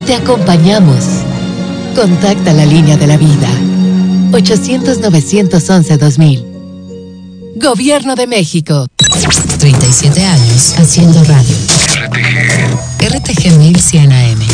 Te acompañamos. Contacta la línea de la vida. 800-911-2000. Gobierno de México. 37 años haciendo radio. RTG 1100 AM.